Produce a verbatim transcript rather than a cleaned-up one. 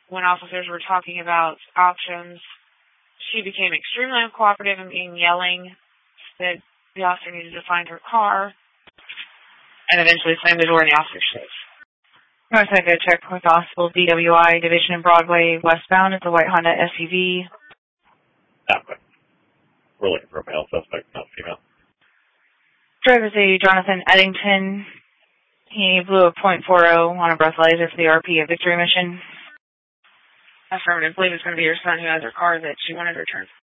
when officers were talking about options, she became extremely uncooperative and began yelling that the officer needed to find her car, and eventually slammed the door in the officer's face. I'm going to take a check with Gospel D W I Division Broadway westbound. It's a white Honda S U V. That way. We're looking for a male suspect, not female. Driver is a Jonathan Eddington. He blew a point four oh on a breathalyzer for the R P of Victory mission. Affirmative. I believe it's going to be your son who has her car that she wanted returned.